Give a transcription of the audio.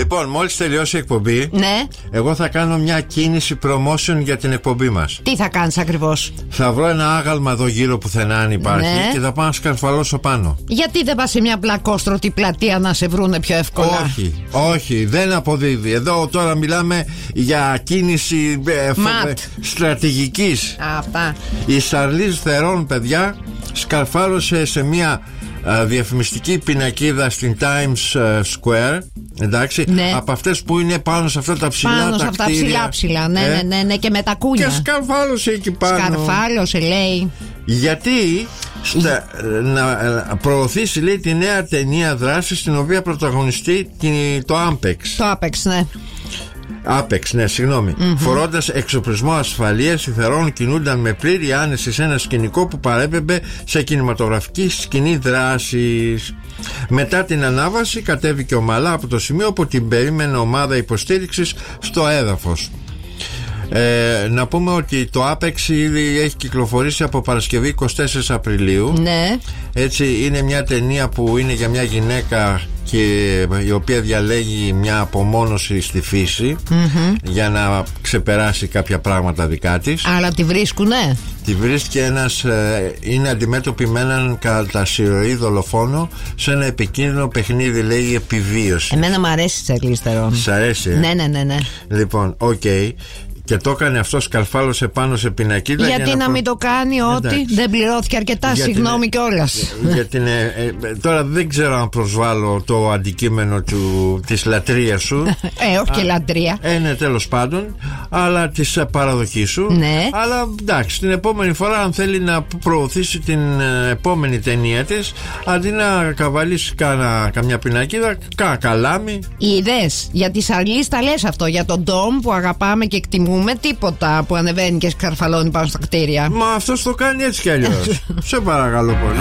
Λοιπόν, μόλις τελειώσει η εκπομπή, ναι, εγώ θα κάνω μια κίνηση promotion για την εκπομπή μας. Τι θα κάνεις ακριβώς? Θα βρω ένα άγαλμα εδώ γύρω πουθενά αν υπάρχει, ναι, και θα πάω να σκαρφαλώσω πάνω. Γιατί δεν πας σε μια πλακόστρωτη πλατεία να σε βρούνε πιο εύκολα? Όχι, δεν αποδίδει. Εδώ τώρα μιλάμε για κίνηση στρατηγικής. Αυτά. Η Σαρλίζ Θερόν, παιδιά, σκαρφάλωσε σε μια διαφημιστική πινακίδα στην Times Square. Εντάξει, ναι, από αυτές που είναι πάνω σε αυτά τα ψηλά, πάνω τα σε αυτά κτίρια, ψηλά, ναι, και με τα κούνια. Και σκαρφάλωσε εκεί πάνω. Σκαρφάλωσε, λέει. Γιατί να προωθήσει, λέει, τη νέα ταινία δράσης στην οποία πρωταγωνιστεί το Apex. Το Apex, ναι. Apex, ναι, συγγνώμη. Φορώντας εξοπλισμό ασφαλείας, οι Θερόν κινούνταν με πλήρη άνεση σε ένα σκηνικό που παρέπεμπε σε κινηματογραφική σκηνή δράσης. Μετά την ανάβαση κατέβηκε ομαλά από το σημείο που την περίμενε ομάδα υποστήριξης στο έδαφος. Να πούμε ότι το Apex ήδη έχει κυκλοφορήσει από Παρασκευή 24 Απριλίου. Ναι. Έτσι, είναι μια ταινία που είναι για μια γυναίκα και η οποία διαλέγει μια απομόνωση στη φύση για να ξεπεράσει κάποια πράγματα δικά της. Αλλά τη βρίσκουνε. Τη βρίσκει ένας, είναι αντιμέτωπη με έναν κατασυρωή δολοφόνο σε ένα επικίνδυνο παιχνίδι, λέει, επιβίωση. Εμένα μου αρέσει η Σαρλίζ Θερόν. Σ' αρέσει? Ναι. Λοιπόν, οκ. Και το έκανε αυτό, σκαρφάλωσε πάνω σε πινακίδα. Γιατί να μην το κάνει ό,τι δεν πληρώθηκε αρκετά, συγγνώμη κιόλας. Τώρα δεν ξέρω αν προσβάλλω το αντικείμενο της λατρείας σου. Όχι και λατρεία. Ναι, τέλος πάντων. Αλλά της παραδοχής σου. Ναι. Αλλά εντάξει, την επόμενη φορά, αν θέλει να προωθήσει την επόμενη ταινία της, αντί να καβαλήσει καμιά πινακίδα, καλάμι. Είδες, για τη Σαρλίζ τα λες αυτό. Για τον Ντόμ που αγαπάμε και εκτιμούμε, τίποτα που ανεβαίνει και σκαρφαλώνει πάνω στα κτίρια. Μα αυτός το κάνει έτσι κι αλλιώς. Σε παρακαλώ πολύ.